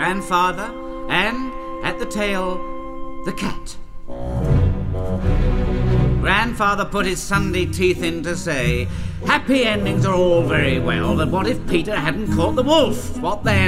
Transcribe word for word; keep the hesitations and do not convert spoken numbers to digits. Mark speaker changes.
Speaker 1: grandfather, and, at the tail, the cat. Grandfather put his Sunday teeth in to say, happy endings are all very well, but what if Peter hadn't caught the wolf? What then?